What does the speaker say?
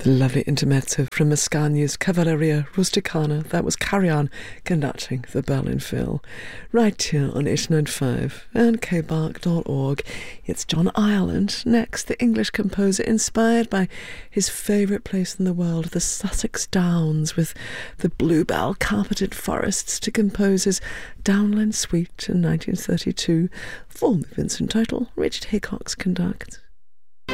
Lovely intermezzo from Mascagni's Cavalleria Rusticana. That was Carry On conducting the Berlin Phil. Right here on 895 and kbark.org. It's John Ireland. Next, the English composer inspired by his favourite place in the world, the Sussex Downs, with the bluebell carpeted forests, to compose his Downland Suite in 1932. Full movements entitled Richard Haycox conducts.